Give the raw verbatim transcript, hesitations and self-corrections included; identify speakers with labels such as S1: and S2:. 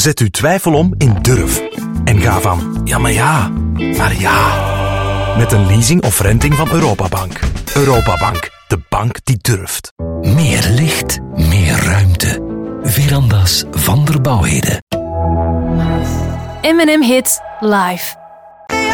S1: Zet uw twijfel om in durf. En ga van ja, maar ja, naar ja. Met een leasing of renting van Europabank. Europabank, de bank die durft.
S2: Meer licht, meer ruimte. Veranda's van der Bouwheden.
S3: M en M Hits live.